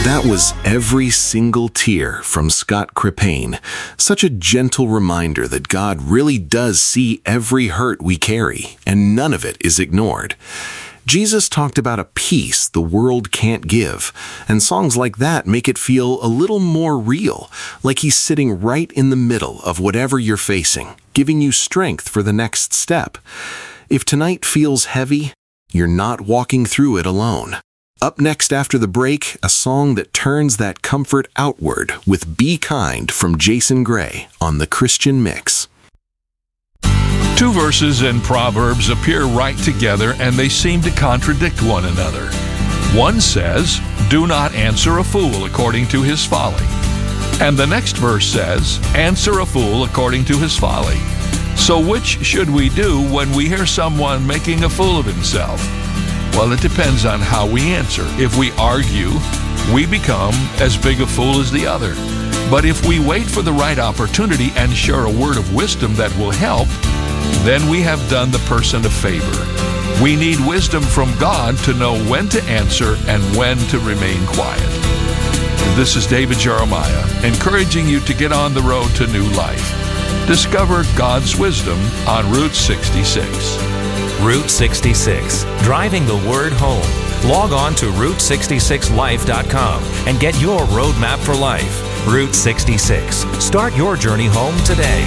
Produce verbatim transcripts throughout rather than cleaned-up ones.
That was Every Single Tear from Scott Crepane. Such a gentle reminder that God really does see every hurt we carry, and none of it is ignored. Jesus talked about a peace the world can't give, and songs like that make it feel a little more real, like he's sitting right in the middle of whatever you're facing, giving you strength for the next step. If tonight feels heavy, you're not walking through it alone. Up next after the break, a song that turns that comfort outward with Be Kind from Jason Gray on The Christian Mix. Two verses in Proverbs appear right together and they seem to contradict one another. One says, "Do not answer a fool according to his folly." And the next verse says, "Answer a fool according to his folly." So which should we do when we hear someone making a fool of himself? Well, it depends on how we answer. If we argue, we become as big a fool as the other. But if we wait for the right opportunity and share a word of wisdom that will help, then we have done the person a favor. We need wisdom from God to know when to answer and when to remain quiet. This is David Jeremiah, encouraging you to get on the road to new life. Discover God's wisdom on Route sixty-six. Route sixty-six, driving the word home. Log on to route sixty-six life dot com and get your roadmap for life. Route sixty-six. Start your journey home today.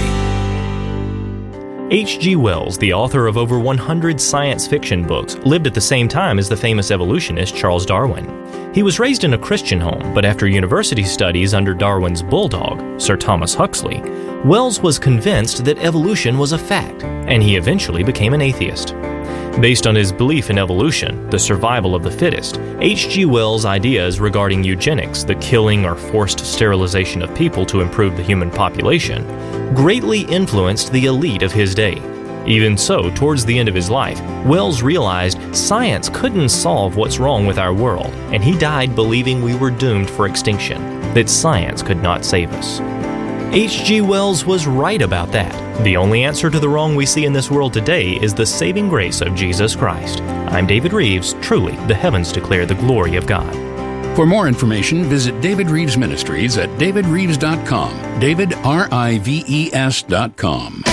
H G Wells, the author of over one hundred science fiction books, lived at the same time as the famous evolutionist Charles Darwin. He was raised in a Christian home, but after university studies under Darwin's bulldog, Sir Thomas Huxley, Wells was convinced that evolution was a fact, and he eventually became an atheist. Based on his belief in evolution, the survival of the fittest, H G Wells' ideas regarding eugenics, the killing or forced sterilization of people to improve the human population, greatly influenced the elite of his day. Even so, towards the end of his life, Wells realized science couldn't solve what's wrong with our world, and he died believing we were doomed for extinction, that science could not save us. H G Wells was right about that. The only answer to the wrong we see in this world today is the saving grace of Jesus Christ. I'm David Reeves. Truly, the heavens declare the glory of God. For more information, visit David Reeves Ministries at david reeves dot com. David, R I V E S dot com.